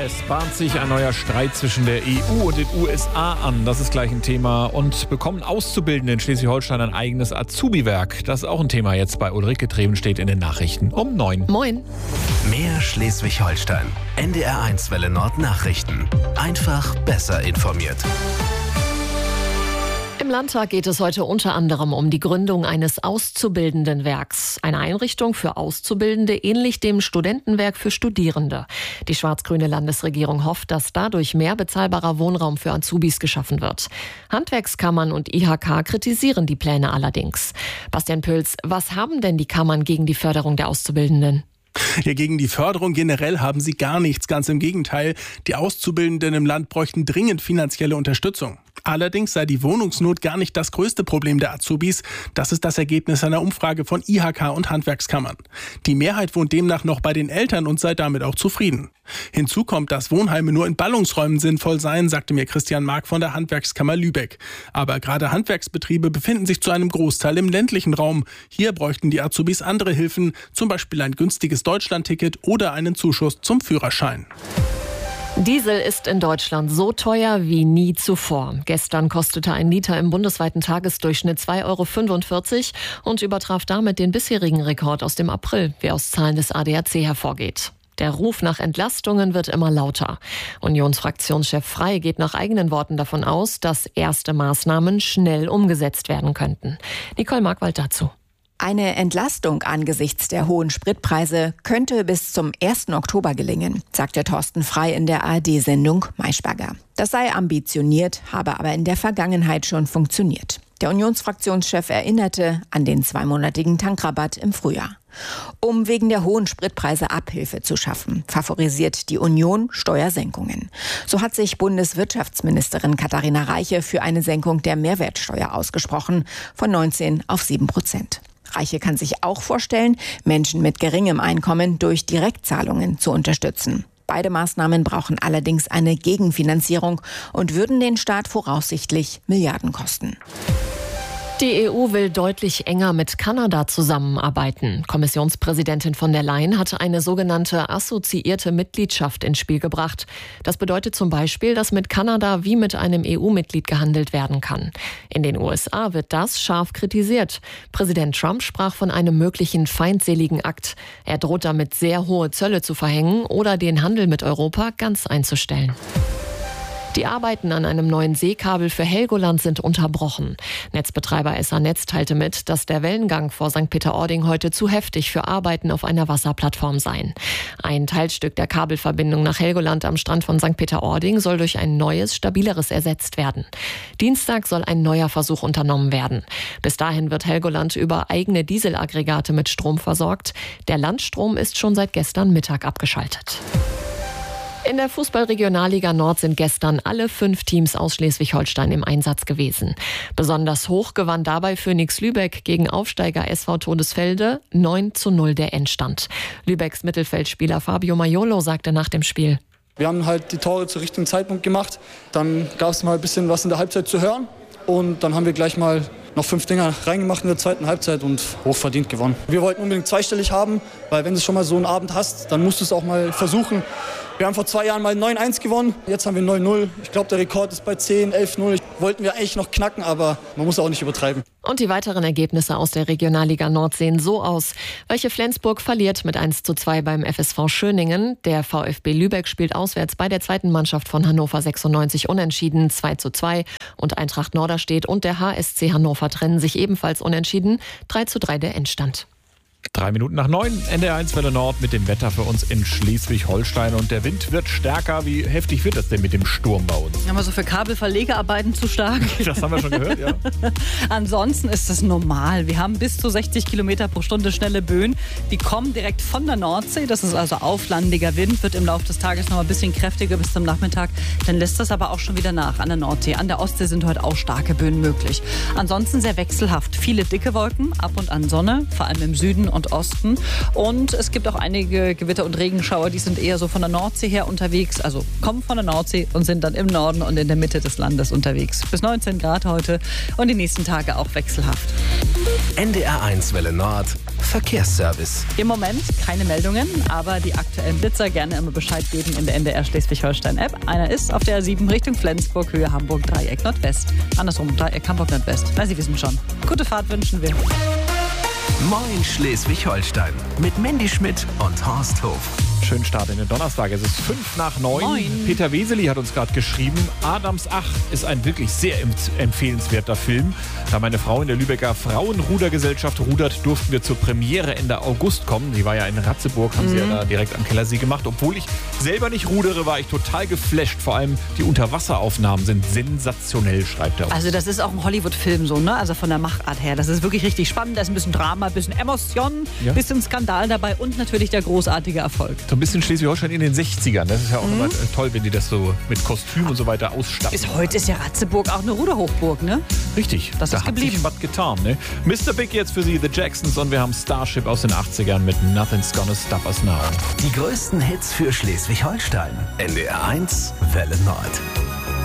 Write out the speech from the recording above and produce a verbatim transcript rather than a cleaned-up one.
Es bahnt sich ein neuer Streit zwischen der E U und den U S A an. Das ist gleich ein Thema. Und bekommen Auszubildende in Schleswig-Holstein ein eigenes Azubi-Werk? Das ist auch ein Thema jetzt bei Ulrike Treven, steht in den Nachrichten um neun. Moin. Mehr Schleswig-Holstein. N D R eins Welle Nord Nachrichten. Einfach besser informiert. Im Landtag geht es heute unter anderem um die Gründung eines Auszubildendenwerks. Eine Einrichtung für Auszubildende, ähnlich dem Studentenwerk für Studierende. Die schwarz-grüne Landesregierung hofft, dass dadurch mehr bezahlbarer Wohnraum für Azubis geschaffen wird. Handwerkskammern und I H K kritisieren die Pläne allerdings. Bastian Püls, was haben denn die Kammern gegen die Förderung der Auszubildenden? Ja, gegen die Förderung generell haben sie gar nichts. Ganz im Gegenteil. Die Auszubildenden im Land bräuchten dringend finanzielle Unterstützung. Allerdings sei die Wohnungsnot gar nicht das größte Problem der Azubis. Das ist das Ergebnis einer Umfrage von I H K und Handwerkskammern. Die Mehrheit wohnt demnach noch bei den Eltern und sei damit auch zufrieden. Hinzu kommt, dass Wohnheime nur in Ballungsräumen sinnvoll seien, sagte mir Christian Mark von der Handwerkskammer Lübeck. Aber gerade Handwerksbetriebe befinden sich zu einem Großteil im ländlichen Raum. Hier bräuchten die Azubis andere Hilfen, zum Beispiel ein günstiges Deutschlandticket oder einen Zuschuss zum Führerschein. Diesel ist in Deutschland so teuer wie nie zuvor. Gestern kostete ein Liter im bundesweiten Tagesdurchschnitt zwei Euro fünfundvierzig und übertraf damit den bisherigen Rekord aus dem April, wie aus Zahlen des A D A C hervorgeht. Der Ruf nach Entlastungen wird immer lauter. Unionsfraktionschef Frey geht nach eigenen Worten davon aus, dass erste Maßnahmen schnell umgesetzt werden könnten. Nicole Markwald dazu. Eine Entlastung angesichts der hohen Spritpreise könnte bis zum ersten Oktober gelingen, sagte Thorsten Frey in der A R D-Sendung Maischberger. Das sei ambitioniert, habe aber in der Vergangenheit schon funktioniert. Der Unionsfraktionschef erinnerte an den zweimonatigen Tankrabatt im Frühjahr. Um wegen der hohen Spritpreise Abhilfe zu schaffen, favorisiert die Union Steuersenkungen. So hat sich Bundeswirtschaftsministerin Katharina Reiche für eine Senkung der Mehrwertsteuer ausgesprochen, von neunzehn auf sieben Prozent. Reiche kann sich auch vorstellen, Menschen mit geringem Einkommen durch Direktzahlungen zu unterstützen. Beide Maßnahmen brauchen allerdings eine Gegenfinanzierung und würden den Staat voraussichtlich Milliarden kosten. Die E U will deutlich enger mit Kanada zusammenarbeiten. Kommissionspräsidentin von der Leyen hatte eine sogenannte assoziierte Mitgliedschaft ins Spiel gebracht. Das bedeutet zum Beispiel, dass mit Kanada wie mit einem E U-Mitglied gehandelt werden kann. In den U S A wird das scharf kritisiert. Präsident Trump sprach von einem möglichen feindseligen Akt. Er droht damit, sehr hohe Zölle zu verhängen oder den Handel mit Europa ganz einzustellen. Die Arbeiten an einem neuen Seekabel für Helgoland sind unterbrochen. Netzbetreiber S A Netz teilte mit, dass der Wellengang vor Sankt Peter-Ording heute zu heftig für Arbeiten auf einer Wasserplattform sei. Ein Teilstück der Kabelverbindung nach Helgoland am Strand von Sankt Peter-Ording soll durch ein neues, stabileres ersetzt werden. Dienstag soll ein neuer Versuch unternommen werden. Bis dahin wird Helgoland über eigene Dieselaggregate mit Strom versorgt. Der Landstrom ist schon seit gestern Mittag abgeschaltet. In der Fußball-Regionalliga Nord sind gestern alle fünf Teams aus Schleswig-Holstein im Einsatz gewesen. Besonders hoch gewann dabei Phoenix Lübeck gegen Aufsteiger S V Todesfelde, neun zu null der Endstand. Lübecks Mittelfeldspieler Fabio Maiolo sagte nach dem Spiel: Wir haben halt die Tore zu richtigen Zeitpunkt gemacht. Dann gab es mal ein bisschen was in der Halbzeit zu hören. Und dann haben wir gleich mal noch fünf Dinger reingemacht in der zweiten Halbzeit und hochverdient gewonnen. Wir wollten unbedingt zweistellig haben, weil wenn du schon mal so einen Abend hast, dann musst du es auch mal versuchen. Wir haben vor zwei Jahren mal neun eins gewonnen, jetzt haben wir neun null. Ich glaube, der Rekord ist bei zehn, elf null. Wollten wir eigentlich noch knacken, aber man muss auch nicht übertreiben. Und die weiteren Ergebnisse aus der Regionalliga Nord sehen so aus. Weiche Flensburg verliert mit eins zu zwei beim F S V Schöningen. Der VfB Lübeck spielt auswärts bei der zweiten Mannschaft von Hannover sechsundneunzig unentschieden, zwei zu zwei. Und Eintracht Norderstedt und der H S C Hannover trennen sich ebenfalls unentschieden, drei zu drei der Endstand. Drei Minuten nach neun, N D R eins Welle Nord mit dem Wetter für uns in Schleswig-Holstein. Und der Wind wird stärker. Wie heftig wird das denn mit dem Sturm bei uns? Aber so für Kabelverlegearbeiten zu stark. Das haben wir schon gehört, ja. Ansonsten ist es normal. Wir haben bis zu sechzig Kilometer pro Stunde schnelle Böen. Die kommen direkt von der Nordsee. Das ist also auflandiger Wind. Wird im Laufe des Tages noch ein bisschen kräftiger bis zum Nachmittag. Dann lässt das aber auch schon wieder nach an der Nordsee. An der Ostsee sind heute auch starke Böen möglich. Ansonsten sehr wechselhaft. Viele dicke Wolken, ab und an Sonne, vor allem im Süden und Osten. Und es gibt auch einige Gewitter und Regenschauer, die sind eher so von der Nordsee her unterwegs, also kommen von der Nordsee und sind dann im Norden und in der Mitte des Landes unterwegs. Bis neunzehn Grad heute und die nächsten Tage auch wechselhaft. N D R eins Welle Nord, Verkehrsservice. Im Moment keine Meldungen, aber die aktuellen Blitzer gerne immer Bescheid geben in der N D R Schleswig-Holstein-App. Einer ist auf der A sieben Richtung Flensburg, Höhe Hamburg, Dreieck Nordwest. Andersrum, Dreieck Hamburg Nordwest. Na, Sie wissen schon. Gute Fahrt wünschen wir. Moin Schleswig-Holstein mit Mandy Schmidt und Horst Hof. Schönen Start in den Donnerstag. Es ist fünf nach neun. Moin. Peter Weseli hat uns gerade geschrieben, Adams Acht ist ein wirklich sehr empfehlenswerter Film. Da meine Frau in der Lübecker Frauenrudergesellschaft rudert, durften wir zur Premiere Ende August kommen. Die war ja in Ratzeburg, haben mhm. sie ja da direkt am Kellersee gemacht. Obwohl ich selber nicht rudere, war ich total geflasht. Vor allem die Unterwasseraufnahmen sind sensationell, schreibt er uns. Also das ist auch ein Hollywood-Film so, ne? Also von der Machart her. Das ist wirklich richtig spannend. Da ist ein bisschen Drama, ein bisschen Emotion, ein ja. bisschen Skandal dabei und natürlich der großartige Erfolg. So ein bisschen Schleswig-Holstein in den sechzigern. Das ist ja auch mhm. immer toll, wenn die das so mit Kostüm und so weiter ausstatten. Bis heute ist ja Ratzeburg auch eine Ruderhochburg, ne? Richtig. Das da ist hat geblieben. sich was getan, ne? Mister Big jetzt für Sie, The Jacksons, und wir haben Starship aus den achtzigern mit Nothing's Gonna Stop Us Now. Die größten Hits für Schleswig-Holstein. N D R eins, Welle Nord.